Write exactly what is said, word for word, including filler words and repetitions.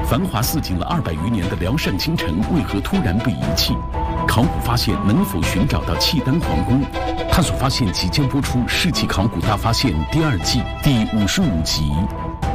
繁华似锦了二百余年的辽善倾城为何突然被遗弃？考古发现能否寻找到契丹皇宫？探索发现即将播出《世纪考古大发现》第二季第五十五集。